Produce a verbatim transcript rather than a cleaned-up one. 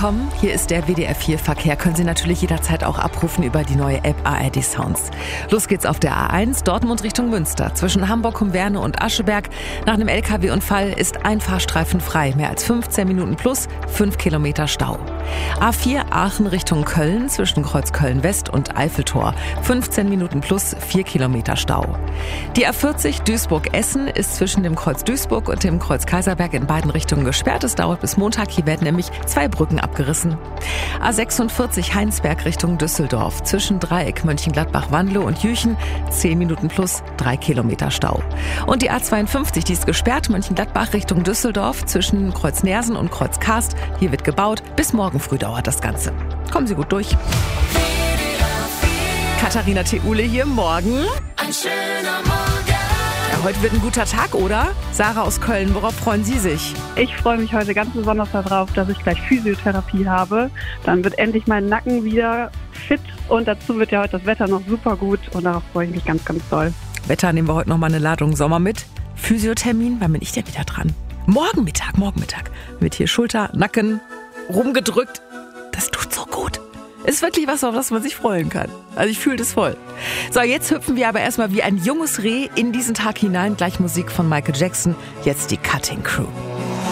angekommen. Hier ist der W D R vier Verkehr. Können Sie natürlich jederzeit auch abrufen über die neue App A R D Sounds. Los geht's auf der A eins, Dortmund Richtung Münster. Zwischen Hamburg-Humverne und Ascheberg. Nach einem L K W-Unfall ist ein Fahrstreifen frei. Mehr als fünfzehn Minuten plus fünf Kilometer Stau. A vier Aachen Richtung Köln zwischen Kreuz Köln-West und Eiffeltor. fünfzehn Minuten plus vier Kilometer Stau. Die A vierzig Duisburg-Essen ist zwischen dem Kreuz Duisburg und dem Kreuz Kaiserberg in beiden Richtungen gesperrt. Es dauert bis Montag. Hier werden nämlich zwei Brücken abgerissen. A sechsundvierzig Heinsberg Richtung Düsseldorf. Zwischen Dreieck Mönchengladbach-Wanlo und Jüchen zehn Minuten plus drei Kilometer Stau. Und die A zweiundfünfzig, die ist gesperrt. Mönchengladbach Richtung Düsseldorf zwischen Kreuz Nersen und Kreuz Karst. Hier wird gebaut. Bis morgen früh dauert das Ganze. Kommen Sie gut durch. Katharina Theule hier, morgen. Ein schöner Morgen. Ja, heute wird ein guter Tag, oder? Sarah aus Köln, worauf freuen Sie sich? Ich freue mich heute ganz besonders darauf, dass ich gleich Physiotherapie habe. Dann wird endlich mein Nacken wieder fit und dazu wird ja heute das Wetter noch super gut und darauf freue ich mich ganz, ganz doll. Wetter nehmen wir heute noch mal eine Ladung Sommer mit. Physiothermin, wann bin ich denn wieder dran? Morgen Mittag, morgen Mittag. Wird hier Schulter, Nacken rumgedrückt. Das tut so gut. Ist wirklich was, auf das man sich freuen kann. Also ich fühle das voll. So, jetzt hüpfen wir aber erstmal wie ein junges Reh in diesen Tag hinein. Gleich Musik von Michael Jackson. Jetzt die Cutting Crew.